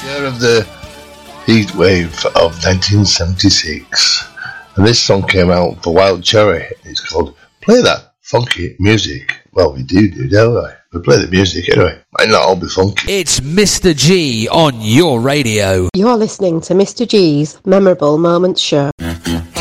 Year of the heat wave of 1976, and this song came out for Wild Cherry. It's called Play That Funky Music. Well, we do, don't we? We play the music anyway. Might not all be funky. It's Mr. G on your radio. You're listening to Mr. G's Memorable Moments Show.